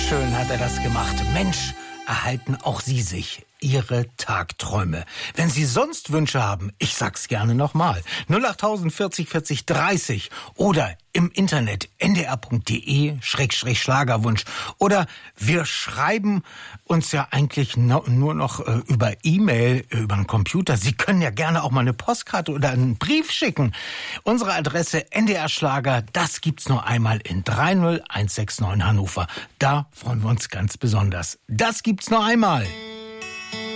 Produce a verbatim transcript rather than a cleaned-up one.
schön hat er das gemacht. Mensch, erhalten auch Sie sich Ihre Tagträume. Wenn Sie sonst Wünsche haben, ich sag's gerne nochmal, null acht vierzig vierzig dreißig oder im Internet n d r punkt d e Schrägstrich Schlagerwunsch. Oder wir schreiben uns ja eigentlich no, nur noch äh, über E-Mail, äh, über den Computer. Sie können ja gerne auch mal eine Postkarte oder einen Brief schicken. Unsere Adresse N D R Schlager, das gibt's nur einmal in drei null eins sechs neun Hannover. Da freuen wir uns ganz besonders. Das gibt's nur einmal.